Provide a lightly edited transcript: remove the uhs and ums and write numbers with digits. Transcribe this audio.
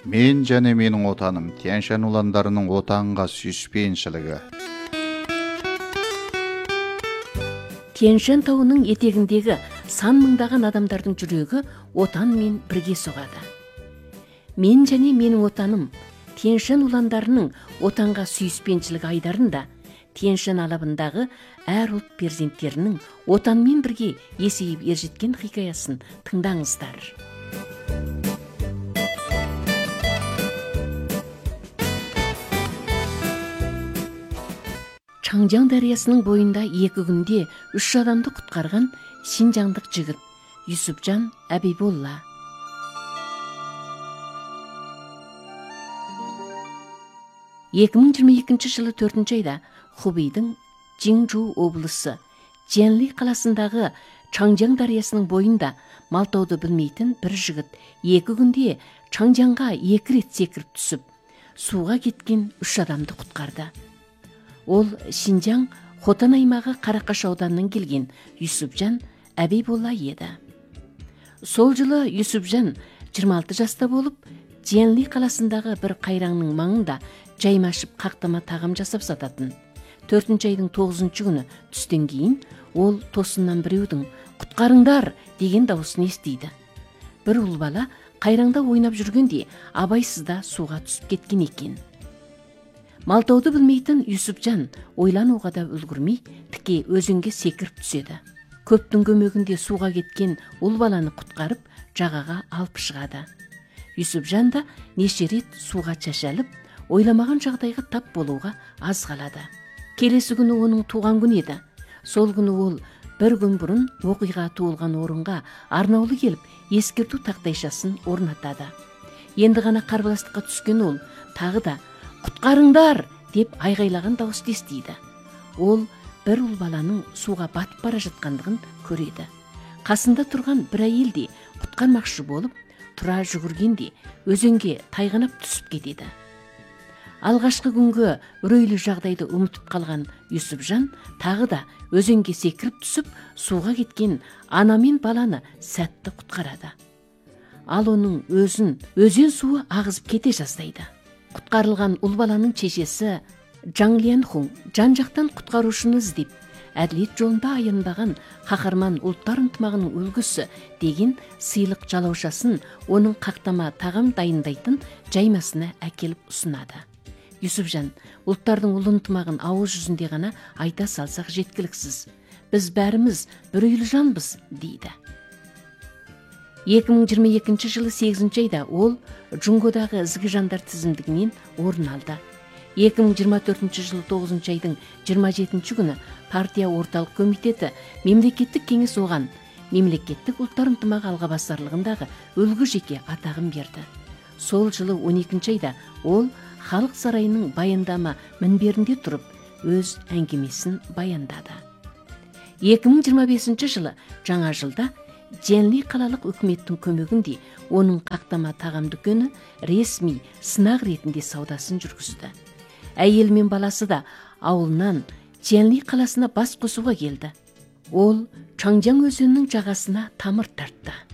Мен және менің отаным Тянь-Шань уландарының отанға сүйіспеншілігі. Тянь-Шань тауының етегіндегі сан мыңдаған адамдардың жүрегі отанмен бірге соғады. Мен және менің отаным Тянь-Шань уландарының отанға сүйіспеншілігі айдарында Тянь-Шань алабындағы әр ұлт перзенттерінің отанмен бірге есейіп ержеткен хикаясын тыңдаңыздар. Чаңжаң дариясының бойында 2 күнде 3 адамды құтқарған шинжаңдық жігіт Юсупжан Абиболла. жылы 4 айда Хубейдің Жиңжу облысы Чжэнли қаласындағы Чаңжаң дариясының бойында малтауды білмейтін бір жігіт 2 күнде Чаңжаңға 2 рет секіріп түсіп, суға кеткен 3 адамды құтқарды. Ол Шинжаң Хотан аймағы Қарақаш ауданынан келген Юсупжан Абиболла еді. Сол жылы Юсупжан 26 жаста болып, Чжэнли қаласындағы бір қайраңның маңында жаймашып қақтама тағам жасап сататын. 4 айдың 9 күні түстен кейін ол тосыннан біреудің «Құтқарыңдар!» деген дауысын естиді. Бір ұл бала қайраңда ойнап жүргенде абайсызда суға түсіп кеткен екен. Малтауды білмейтін Юсупжан ойлануға да үлгірмей, тіке өзенге секіріп түседі. Көптің көмегінде суға кеткен ұл баланы құтқарып, жағаға алып шығады. Юсупжан да неше рет суға шашалып, ойламаған жағдайға тап болуға аз қалады. Келесі күні оның туған күні еді. Сол күні ол бір күн бұрын оқиға туылған орынға арнаулы келіп, ескерту тақтайшасын орнатады. Енді ғана қарбаластыққа түскен ол тағы да «Құтқарыңдар!» деп айғайлаған дауысты естиді. Ол бір ұл баланың суға батып бара жатқандығын көреді. Қасында тұрған бір әйел де құтқармақшы болып, тұра жүгіргенде өзенге тайғанап түсіп кетеді. Алғашқы күнгі үрейлі жағдайды ұмытып қалған Юсупжан тағы да өзенге секіріп түсіп, суға кеткен ана мен баланы сәтті құтқарады. Ал оның өзен суы ағызып кете жаздайды. Құтқарылған ұл баланың шешесі Жаң Ленхун жан-жақтан құтқарушыны іздеп, әділет жолында аянбаған қаһарман ұлттар ынтымағының үлгісі деген сыйлық жалаушасын оның қақтама тағам дайындайтын жаймасына әкеліп ұсынады. Юсупжан ұлттардың ұлы ынтымағын ауыз жүзінде ғана айта салсақ жеткіліксіз. Біз бәріміз бір үйлі жанбыз, дейді. 2022 жылы 8 айда ол Джунгодағы ізгі жандар тізімдігінен орын алды. 2024 жылы 9 айдың 27 күні партия орталық комитеті мемлекеттік кеңес оған мемлекеттік ұлттар ынтымағы алғабасарлығындағы үлгі жеке атағын берді. Сол жылы 12 айда ол халық сарайының баяндама мінберінде тұрып өз әңгімесін баяндады. 2025 жылы жаңа жылда Чжэнли қалалық үкіметтің көмегінде оның қақтама тағам дүкені ресми сынақ ретінде саудасын жүргізді. Әйел мен баласы да ауылынан Чжэнли қаласына бас қосуға келді. Ол Чаңжаң өзенінің жағасына тамыр тартты.